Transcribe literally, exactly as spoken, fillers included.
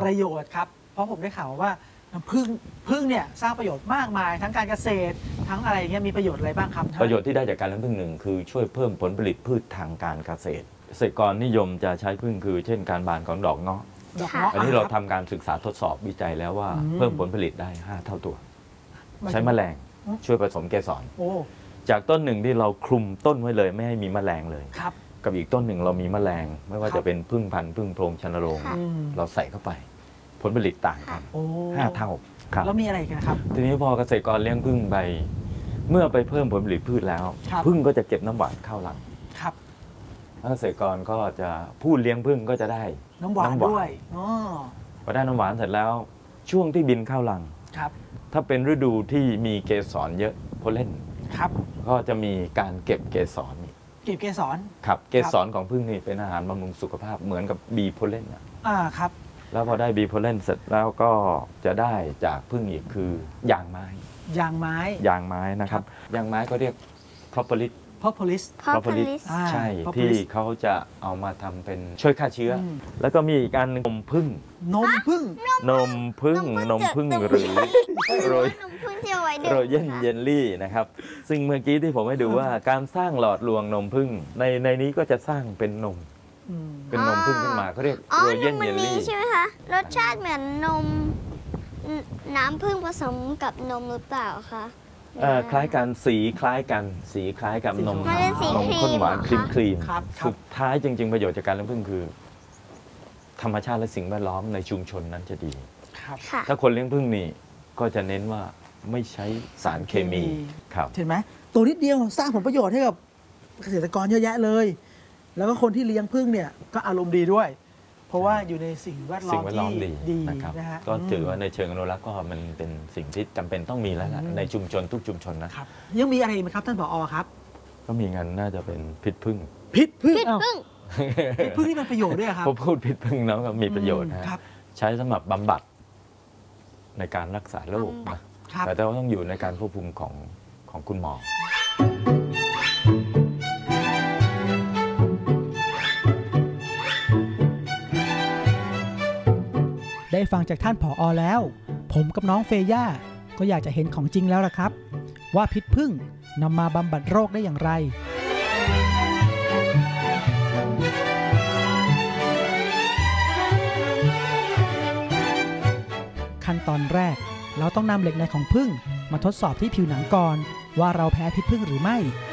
ประโยชน์ครับเพราะผมได้ข่าวว่าน้ำผึ้งผึ้งเนี่ยสร้างประโยชน์มากมายทั้งการเกษตรทั้งอะไรเงี้ยมีประโยชน์อะไรบ้างครับประโยชน์ที่ได้จากการเลี้ยงผึ้งหนึ่งคือช่วยเพิ่มผลผลิตพืชทางการเกษตรเกษตรกรนิยมจะใช้ผึ้งคือเช่นการบานของดอกเงาะอันนี้เราทำการศึกษาทดสอบวิจัยแล้วว่าเพิ่มผลผลิตได้ห้าเท่าตัวใช้แมลงช่วยผสมเกสรจากต้นหนึ่งที่เราคลุมต้นไว้เลยไม่ให้มีแมลงเลยกับอีกต้นหนึ่งเรามีแมลงไม่ว่าจะเป็นผึ้งพันธุ์ผึ้งโพรงชนโรงเราใส่เข้าไปผลผลิตต่างกันห้าเท่าแล้วมีอะไรกันครับทีนี้พอเกษตรกรเลี้ยงผึ้งไปเมื่อไปเพิ่มผลผลิตพืชแล้วผึ้งก็จะเก็บน้ำหวานเข้าหลังครับเกษตรกรก็จะผู้เลี้ยงผึ้งก็จะได้น้ำหวานด้วยพอได้น้ำหวานเสร็จแล้วช่วงที่บินเข้าหลังครับถ้าเป็นฤดูที่มีเกสรเยอะโพลเลนครับก็จะมีการเก็บเกสรเก็บเกสรครับเกสรของผึ้งนี่เป็นอาหารบำรุงสุขภาพเหมือนกับบีโพลเลนอ่าครับแล้วพอได้บีโพลเลนเสร็จแล้วก็จะได้จากผึ้งอีกคือยางไม้ยางไม้ยางไม้นะครับยางไม้ก็เรียก propolis propolis propolis ใช่ที่เขาจะเอามาทำเป็นช่วยฆ่าเชื้อแล้วก็มีอีกอันนมผึ้งนมผึ้งนมผึ้งนมผึ้งหรือโรยโรยเย็นเยลลี่นะครับซึ่งเมื่อกี้ที่ผมให้ดูว่าการสร้างหลอดลวงนมผึ้งในในนี้ก็จะสร้างเป็นนมเป็นนมผึ้งขึ้นมาเขาเรียกโรยเย็นเยลลี่ใช่ไหมคะรสชาติเหมือนนมน้ำผึ้งผสมกับนมหรือเปล่าคะคล้ายกันสีคล้ายกันสีคล้ายกับนมนมข้นหวานครีมครีมสุดท้ายจริงๆประโยชน์จากการเลี้ยงผึ้งคือธรรมชาติและสิ่งแวดล้อมในชุมชนนั้นจะดีถ้าคนเลี้ยงผึ้งนี่ก็จะเน้นว่าไม่ใช้สารเคมีครับเห็นไหมตัวนิดเดียวสร้างผลประโยชน์ให้กับเกษตรกรเยอะแยะเลยแล้วก็คนที่เลี้ยงผึ้งเนี่ยก็อารมณ์ดีด้วยเพราะว่าอยู่ในสิ่งแวดล้อมที่ดีนะครับก็ถือว่าในเชิงอนุรักษ์ก็มันเป็นสิ่งที่จำเป็นต้องมีแล้วในชุมชนทุกชุมชนนะครับยังมีอะไรไหมครับท่านผอ.ครับก็มีงานน่าจะเป็นพิษผึ้งพิษผึ้งพิษผึ้งนี่มันประโยชน์ด้วยครับพอพูดพิษผึ้งแล้วก็มีประโยชน์นะครับใช้สำหรับบำบัดในการรักษาโรคนะแต่ว่าต้องอยู่ในการควบคุมของของคุณหมอได้ฟังจากท่านผอ.แล้วผมกับน้องเฟย่าก็อยากจะเห็นของจริงแล้วล่ะครับว่าพิษผึ้งนำมาบำบัดโรคได้อย่างไรขั้นตอนแรกเราต้องนำเหล็กในของผึ้งมาทดสอบที่ผิวหนังก่อนว่าเราแพ้พิษผึ้งหรือไม่